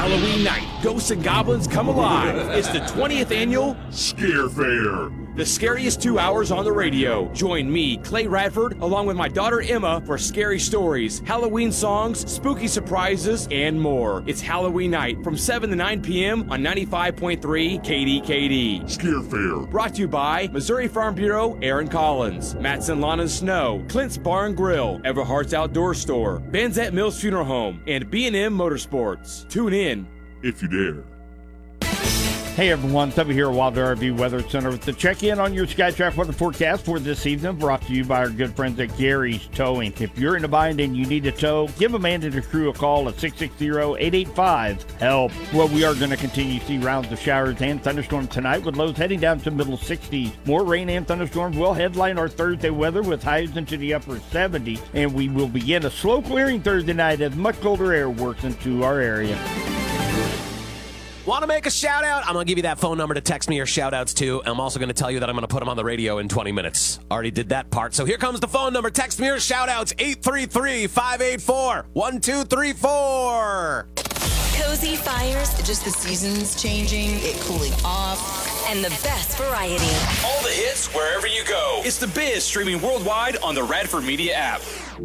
Halloween night, ghosts and goblins come alive. It's the 20th annual Scare Fair. The scariest 2 hours on the radio. Join me, Clay Radford, along with my daughter Emma for scary stories, Halloween songs, spooky surprises, and more. It's Halloween night from 7 to 9 p.m. on 95.3 KDKD. Scare Fair. Brought to you by Missouri Farm Bureau, Aaron Collins, Matson Lawn and Snow, Clint's Bar and Grill, Everhart's Outdoor Store, Benzette Mills Funeral Home, and B&M Motorsports. Tune in if you dare. Hey everyone, Tubby here at Wilder RV Weather Center with the check-in on your Skytrack weather forecast for this evening, brought to you by our good friends at Gary's Towing. If you're in a bind and you need a tow, give Amanda and the crew a call at 660-885-HELP. Well, we are going to continue to see rounds of showers and thunderstorms tonight with lows heading down to middle 60s. More rain and thunderstorms will headline our Thursday weather with highs into the upper 70s, and we will begin a slow clearing Thursday night as much colder air works into our area. Want to make a shout out? I'm going to give you that phone number to text me your shout outs to. I'm also going to tell you that I'm going to put them on the radio in 20 minutes. Already did that part. So here comes the phone number. Text me your shout outs. 833-584-1234. Cozy fires, just the seasons changing, it cooling off, and the best variety. all the hits wherever you go. It's The Biz, streaming worldwide on the Radford Media app.